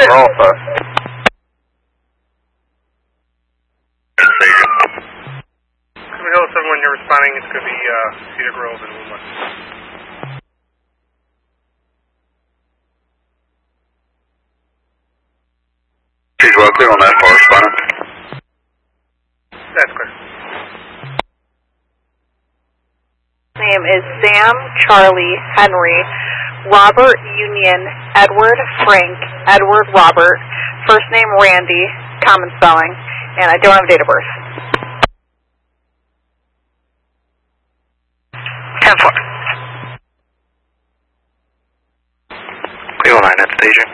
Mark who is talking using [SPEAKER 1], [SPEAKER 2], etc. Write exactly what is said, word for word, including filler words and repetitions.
[SPEAKER 1] we're all set.
[SPEAKER 2] Cleveland Hill seven one, you're responding. It's going to be uh, Cedar Grove and Luma.
[SPEAKER 1] She's well clear on that far, responding.
[SPEAKER 2] That's clear.
[SPEAKER 3] Name is Sam, Charlie, Henry, Robert, Union, Edward, Frank, Edward, Robert, first name Randy, common spelling, and I don't have a date of birth.
[SPEAKER 1] ten four. Cleveland nine at station.